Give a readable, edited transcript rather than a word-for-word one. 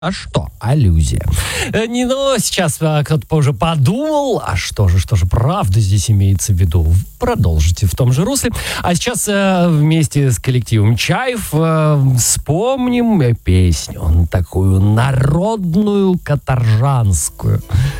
А что? Аллюзия. Ну, сейчас кто-то уже подумал, а что же правда здесь имеется в виду? Продолжите в том же русле. А сейчас вместе с коллективом Чаев вспомним песню, такую народную, каторжанскую.